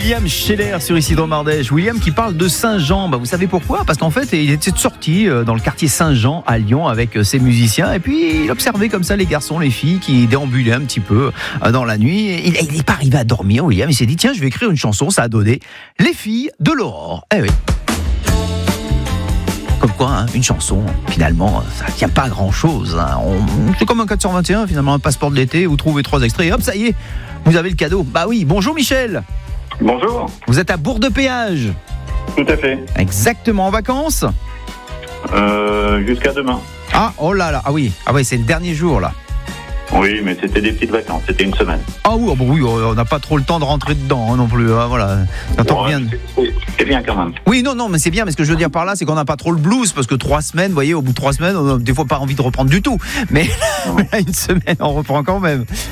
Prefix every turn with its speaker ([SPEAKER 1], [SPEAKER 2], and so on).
[SPEAKER 1] William Scheller sur Isidore Mardèche. William qui parle de Saint-Jean. Vous savez pourquoi ? Parce qu'en fait, il était sorti dans le quartier Saint-Jean à Lyon avec ses musiciens. Et puis, il observait comme ça les garçons, les filles qui déambulaient un petit peu dans la nuit. Il n'est pas arrivé à dormir, William. Il s'est dit, tiens, je vais écrire une chanson. Ça a donné Les filles de l'aurore. Eh oui. Comme quoi, une chanson, finalement, ça ne tient pas à grand-chose. C'est comme un 421, finalement, un passeport de l'été. Vous trouvez 3 extraits et hop, ça y est, vous avez le cadeau. Bah oui, bonjour Michel.
[SPEAKER 2] Bonjour.
[SPEAKER 1] Vous êtes à Bourg-de-Péage.
[SPEAKER 2] Tout à fait.
[SPEAKER 1] Exactement, en vacances ?
[SPEAKER 2] Jusqu'à demain.
[SPEAKER 1] Ah, oh là là, ah oui, c'est le dernier jour là.
[SPEAKER 2] Oui, mais c'était des petites vacances, c'était une semaine.
[SPEAKER 1] Ah oui, on n'a pas trop le temps de rentrer dedans non plus. Voilà.
[SPEAKER 2] C'est bien quand même.
[SPEAKER 1] Oui, non, mais c'est bien, mais ce que je veux dire par là, c'est qu'on n'a pas trop le blues, parce que 3 semaines, vous voyez, au bout de 3 semaines, on n'a des fois pas envie de reprendre du tout. Mais une semaine, on reprend quand même.